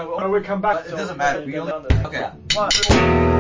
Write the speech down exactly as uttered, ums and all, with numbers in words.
no, no, we'll come back. It doesn't matter. We only, okay. One, two.